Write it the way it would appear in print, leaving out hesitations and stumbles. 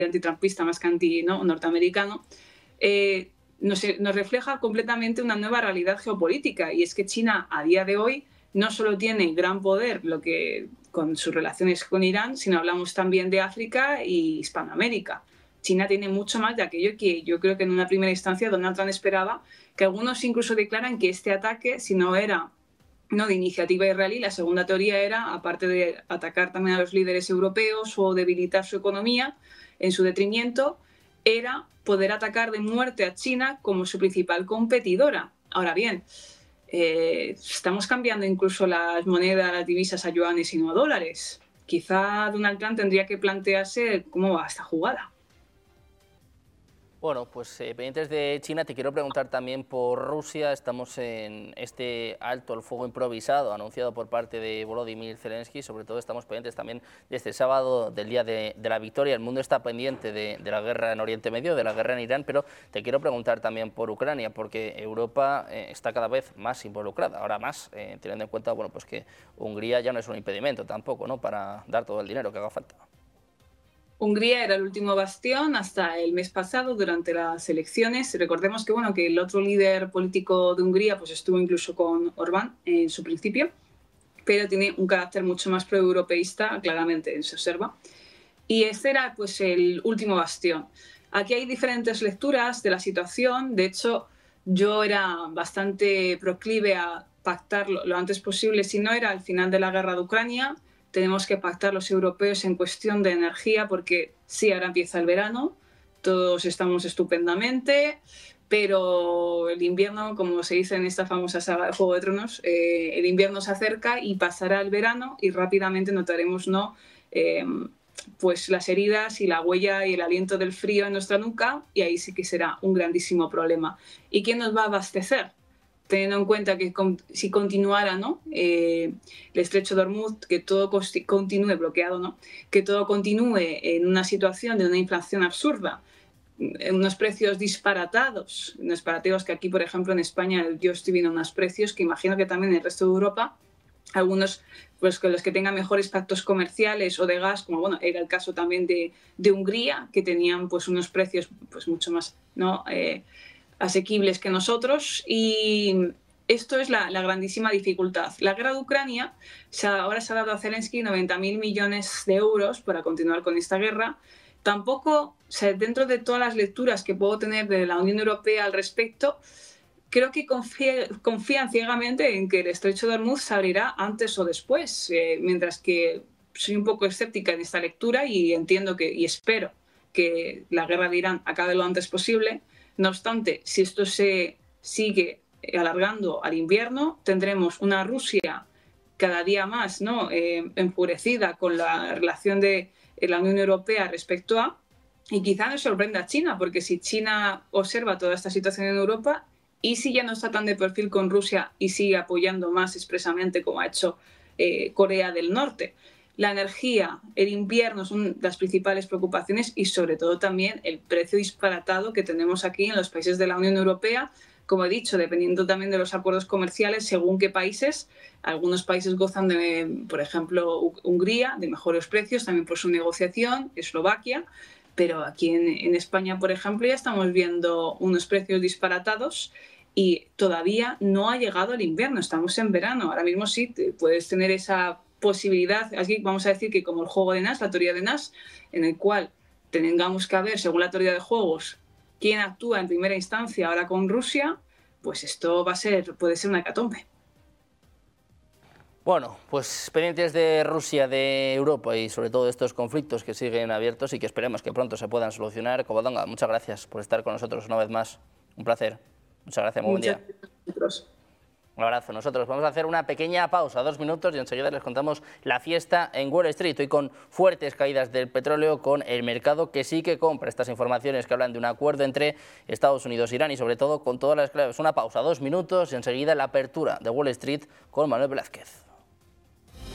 antitrampista más que norteamericano, nos refleja completamente una nueva realidad geopolítica, y es que China a día de hoy no solo tiene gran poder con sus relaciones con Irán, sino hablamos también de África y Hispanoamérica. China tiene mucho más de aquello que yo creo que en una primera instancia Donald Trump esperaba, que algunos incluso declaran que este ataque, si no era de iniciativa israelí, la segunda teoría era, aparte de atacar también a los líderes europeos o debilitar su economía en su detrimento, era poder atacar de muerte a China como su principal competidora. Ahora bien, estamos cambiando incluso las monedas, las divisas a yuanes y no a dólares. Quizá Donald Trump tendría que plantearse cómo va esta jugada. Bueno, pues pendientes de China, te quiero preguntar también por Rusia. Estamos en este alto el fuego improvisado anunciado por parte de Volodymyr Zelensky. Sobre todo estamos pendientes también de este sábado, del día de la victoria. El mundo está pendiente de la guerra en Oriente Medio, de la guerra en Irán, pero te quiero preguntar también por Ucrania, porque Europa está cada vez más involucrada. Ahora más, teniendo en cuenta pues que Hungría ya no es un impedimento tampoco, ¿no?, para dar todo el dinero que haga falta. Hungría era el último bastión hasta el mes pasado, durante las elecciones. Recordemos que el otro líder político de Hungría pues estuvo incluso con Orbán en su principio, pero tiene un carácter mucho más proeuropeísta, claramente se observa. Y este era pues el último bastión. Aquí hay diferentes lecturas de la situación. De hecho, yo era bastante proclive a pactar lo antes posible, si no era al final de la guerra de Ucrania. Tenemos que pactar los europeos en cuestión de energía, porque sí, ahora empieza el verano, todos estamos estupendamente, pero el invierno, como se dice en esta famosa saga de Juego de Tronos, el invierno se acerca y pasará el verano y rápidamente notaremos pues las heridas y la huella y el aliento del frío en nuestra nuca, y ahí sí que será un grandísimo problema. ¿Y quién nos va a abastecer? Teniendo en cuenta que si continuara el estrecho de Hormuz, que todo continúe bloqueado, que todo continúe en una situación de una inflación absurda, en unos precios disparatados que aquí, por ejemplo, en España yo estoy viendo unos precios que imagino que también en el resto de Europa, algunos pues con los que tengan mejores pactos comerciales o de gas, como era el caso también de Hungría, que tenían pues unos precios pues mucho más asequibles que nosotros, y esto es la grandísima dificultad. La guerra de Ucrania, ahora se ha dado a Zelensky 90.000 millones de euros para continuar con esta guerra. Tampoco, dentro de todas las lecturas que puedo tener de la Unión Europea al respecto, creo que confían ciegamente en que el estrecho de Hormuz se abrirá antes o después, mientras que soy un poco escéptica en esta lectura y entiendo y espero que la guerra de Irán acabe lo antes posible. No obstante, si esto se sigue alargando al invierno, tendremos una Rusia cada día más enfurecida con la relación de la Unión Europea respecto a, y quizá nos sorprenda a China, porque si China observa toda esta situación en Europa, y si ya no está tan de perfil con Rusia y sigue apoyando más expresamente como ha hecho Corea del Norte. La energía, el invierno son las principales preocupaciones, y sobre todo también el precio disparatado que tenemos aquí en los países de la Unión Europea. Como he dicho, dependiendo también de los acuerdos comerciales, según qué países, algunos países gozan de, por ejemplo, Hungría, de mejores precios, también por su negociación, Eslovaquia, pero aquí en España, por ejemplo, ya estamos viendo unos precios disparatados y todavía no ha llegado el invierno, estamos en verano. Ahora mismo sí puedes tener esa posibilidad, aquí vamos a decir que como el juego de Nash, la teoría de Nash, en el cual tengamos que ver, según la teoría de juegos, quién actúa en primera instancia ahora con Rusia, pues esto puede ser una hecatombe. Bueno, pues pendientes de Rusia, de Europa y sobre todo de estos conflictos que siguen abiertos y que esperemos que pronto se puedan solucionar. Covadonga, muchas gracias por estar con nosotros una vez más. Un placer. Muchas gracias, muy buen día. Un abrazo. Nosotros vamos a hacer una pequeña pausa, 2 minutos, y enseguida les contamos la fiesta en Wall Street. Hoy con fuertes caídas del petróleo, con el mercado que sí que compra estas informaciones que hablan de un acuerdo entre Estados Unidos e Irán y sobre todo con todas las claves. Una pausa, 2 minutos, y enseguida la apertura de Wall Street con Manuel Velázquez.